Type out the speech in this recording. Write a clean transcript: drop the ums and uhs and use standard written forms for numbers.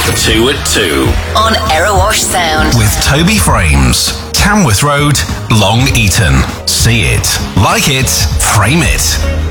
2 at 2 on Erewash Sound with Toby Frames, Tamworth Road, Long Eaton. See it, like it, frame it.